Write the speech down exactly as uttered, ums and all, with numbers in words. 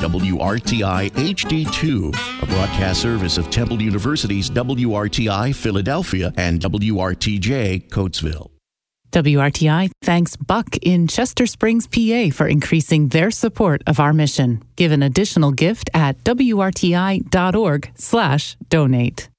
W R T I H D two, a broadcast service of Temple University's W R T I Philadelphia and W R T J Coatesville. W R T I thanks Buck in Chester Springs, P A for increasing their support of our mission. Give an additional gift at W R T I dot org slash donate.